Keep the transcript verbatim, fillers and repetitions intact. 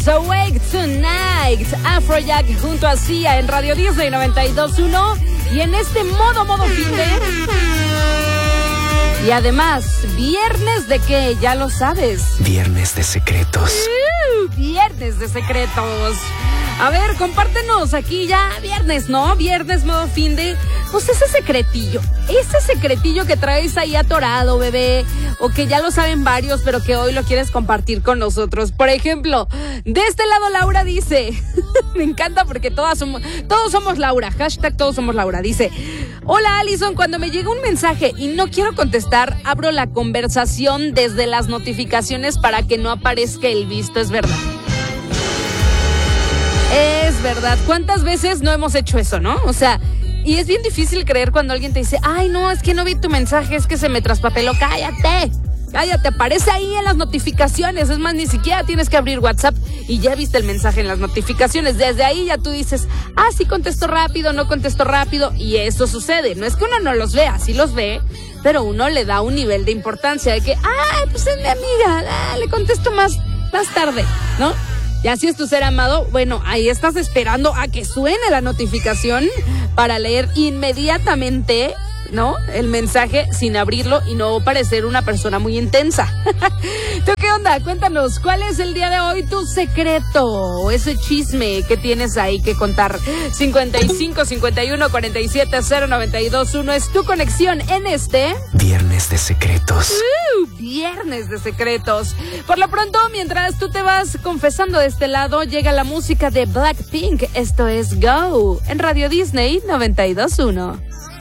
Beatles, Awake Tonight, Afrojack junto a Sia en Radio Disney noventa y dos punto uno y en este modo, modo fin de... Y además, ¿viernes de qué? Ya lo sabes. Viernes de secretos. Uh, viernes de secretos. A ver, compártenos aquí ya viernes, ¿no? Viernes, modo fin de... Pues ese secretillo, ese secretillo que traes ahí atorado, bebé, o que ya lo saben varios, pero que hoy lo quieres compartir con nosotros. Por ejemplo, de este lado Laura dice, me encanta porque todas somos, todos somos Laura, hashtag todos somos Laura, dice, hola Alison, cuando me llega un mensaje y no quiero contestar, abro la conversación desde las notificaciones para que no aparezca el visto, es verdad. Es verdad, ¿cuántas veces no hemos hecho eso, no? O sea... Y es bien difícil creer cuando alguien te dice, ay, no, es que no vi tu mensaje, es que se me traspapeló. ¡Cállate! Cállate, aparece ahí en las notificaciones. Es más, ni siquiera tienes que abrir WhatsApp y ya viste el mensaje en las notificaciones. Desde ahí ya tú dices, ah, sí contesto rápido, no contesto rápido. Y eso sucede. No es que uno no los vea, sí los ve, pero uno le da un nivel de importancia de que, ay, pues es mi amiga, ah, le contesto más, más tarde, ¿no? Y así es tu ser amado, bueno, ahí estás esperando a que suene la notificación para leer inmediatamente, ¿no? El mensaje sin abrirlo y no parecer una persona muy intensa. ¿Tú qué onda? Cuéntanos, ¿cuál es el día de hoy tu secreto o ese chisme que tienes ahí que contar? cincuenta y cinco, cincuenta y uno, cuarenta y siete, cero noventa y dos uno es tu conexión en este... Viernes de secretos. Uh, viernes de secretos. Por lo pronto, mientras tú te vas confesando de este lado, llega la música de Blackpink. Esto es Go en Radio Disney noventa y dos punto uno.